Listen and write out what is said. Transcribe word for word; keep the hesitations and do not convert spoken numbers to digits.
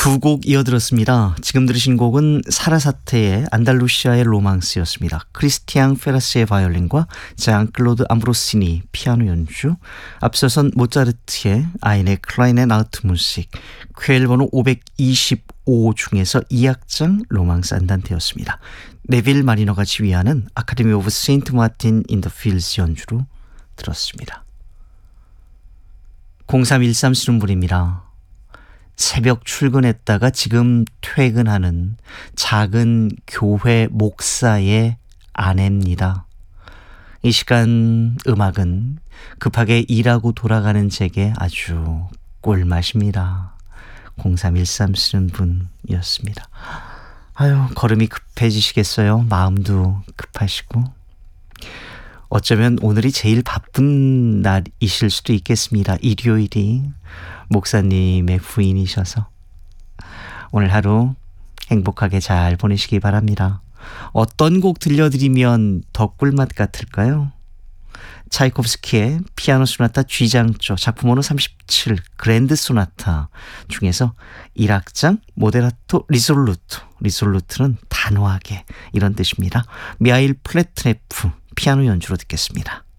두 곡 이어들었습니다. 지금 들으신 곡은 사라사테의 안달루시아의 로망스였습니다. 크리스티앙 페라스의 바이올린과 장클로드 암브로시니 피아노 연주, 앞서선 모차르트의 아이네 클라인의 나우트 무식, 퀘일 번호 오백이십오 중에서 이 악장 로망스 안단테였습니다. 네빌 마리너가 지휘하는 아카데미 오브 세인트 마틴 인 더 필즈 연주로 들었습니다. 공삼일삼 쓰는 분입니다. 새벽 출근했다가 지금 퇴근하는 작은 교회 목사의 아내입니다. 이 시간 음악은 급하게 일하고 돌아가는 제게 아주 꿀맛입니다. 공삼일삼 쓰는 분이었습니다. 아유, 걸음이 급해지시겠어요? 마음도 급하시고. 어쩌면 오늘이 제일 바쁜 날이실 수도 있겠습니다. 일요일이 목사님의 부인이셔서 오늘 하루 행복하게 잘 보내시기 바랍니다. 어떤 곡 들려드리면 더 꿀맛 같을까요? 차이콥스키의 피아노 소나타 G장조 작품 번호 삼십칠 그랜드 소나타 중에서 일 악장 모데라토 리솔루토, 리솔루트는 단호하게 이런 뜻입니다. 미하일 플래트네프 피아노 연주로 듣겠습니다.